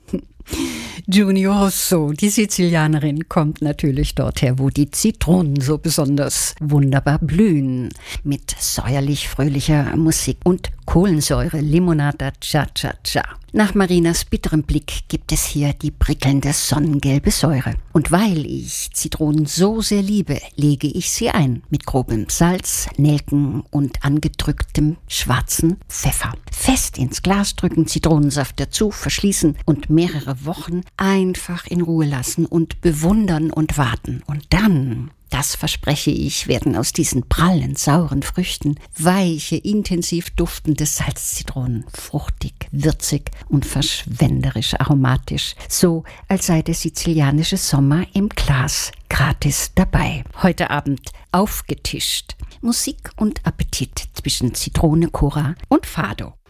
Giunia Russo, die Sizilianerin, kommt natürlich dorther, wo die Zitronen so besonders wunderbar blühen. Mit säuerlich-fröhlicher Musik und Kohlensäure, Limonata Cha-Cha-Cha. Nach Marinas bitterem Blick gibt es hier die prickelnde sonnengelbe Säure. Und weil ich Zitronen so sehr liebe, lege ich sie ein. Mit grobem Salz, Nelken und angedrücktem schwarzen Pfeffer. Fest ins Glas drücken, Zitronensaft dazu, verschließen und mehrere Wochen einfach in Ruhe lassen und bewundern und warten. Und dann, das verspreche ich, werden aus diesen prallen, sauren Früchten weiche, intensiv duftende Salzzitronen, fruchtig, würzig und verschwenderisch aromatisch, so als sei der sizilianische Sommer im Glas gratis dabei. Heute Abend aufgetischt. Musik und Appetit zwischen Zitrone, Cora und Fado.